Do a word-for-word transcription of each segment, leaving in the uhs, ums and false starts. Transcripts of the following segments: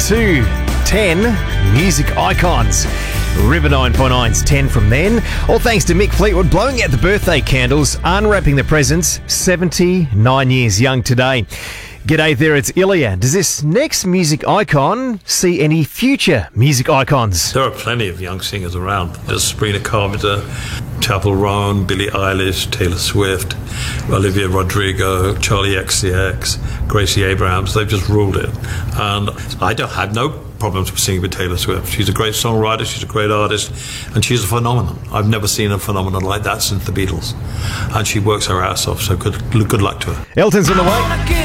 to ten music icons. River nine point nine's ten from then. All thanks to Mick Fleetwood blowing out the birthday candles, unwrapping the presents, seventy-nine years young today. G'day there, it's Ilya. Does this next music icon see any future music icons? There are plenty of young singers around. There's Sabrina Carpenter, Chappell Roan, Billie Eilish, Taylor Swift, Olivia Rodrigo, Charlie X C X, Gracie Abrams. They've just ruled it. And I don't have no problems with singing with Taylor Swift. She's a great songwriter, she's a great artist, and she's a phenomenon. I've never seen a phenomenon like that since the Beatles. And she works her ass off, so good, good luck to her. Elton's on the way.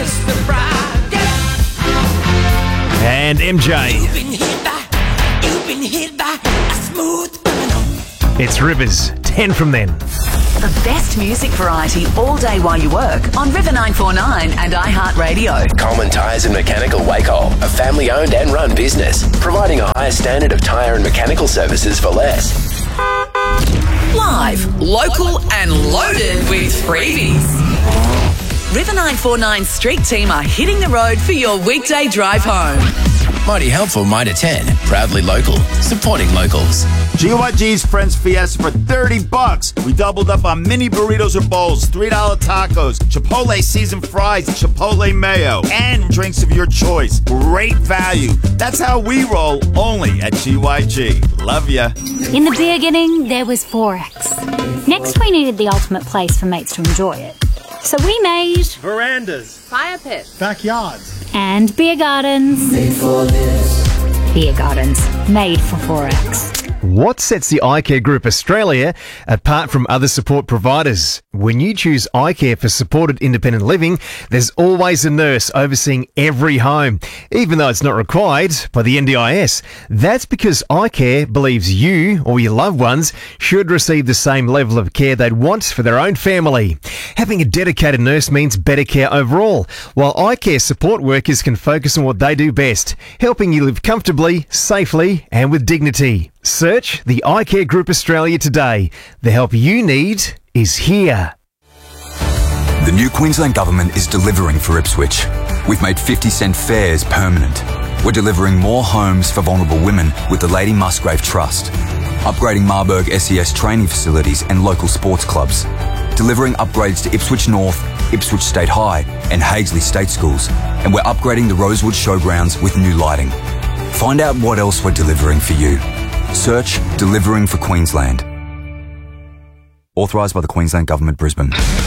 And M J. You've been hit by, you've been hit by a smooth criminal. It's Rivers, ten from then. The best music variety all day while you work on River nine four nine and iHeartRadio. Coleman Tyres and Mechanical Wacol, a family-owned and run business, providing a higher standard of tyre and mechanical services for less. Live, local and loaded with freebies. River nine four nine Street Team are hitting the road for your weekday drive home. Mighty helpful, Mitre ten, proudly local, supporting locals. G Y G's Friends Fiesta for thirty bucks. We doubled up on mini burritos or bowls, three dollar tacos, Chipotle seasoned fries, Chipotle mayo, and drinks of your choice. Great value. That's how we roll, only at G Y G. Love ya. In the beginning, there was Forex. Next, we needed the ultimate place for mates to enjoy it. So we made verandas, fire pits, backyards, and beer gardens. Made for this. Beer gardens, made for Forex. What sets the iCare Group Australia apart from other support providers? When you choose iCare for supported independent living, there's always a nurse overseeing every home, even though it's not required by the N D I S. That's because iCare believes you or your loved ones should receive the same level of care they'd want for their own family. Having a dedicated nurse means better care overall, while iCare support workers can focus on what they do best, helping you live comfortably, safely and with dignity. Search the iCare Group Australia today. The help you need is here. The new Queensland Government is delivering for Ipswich. We've made fifty cent fares permanent. We're delivering more homes for vulnerable women with the Lady Musgrave Trust. Upgrading Marburg S E S training facilities and local sports clubs. Delivering upgrades to Ipswich North, Ipswich State High and Hagesley State Schools. And we're upgrading the Rosewood Showgrounds with new lighting. Find out what else we're delivering for you. Search Delivering for Queensland. Authorised by the Queensland Government, Brisbane.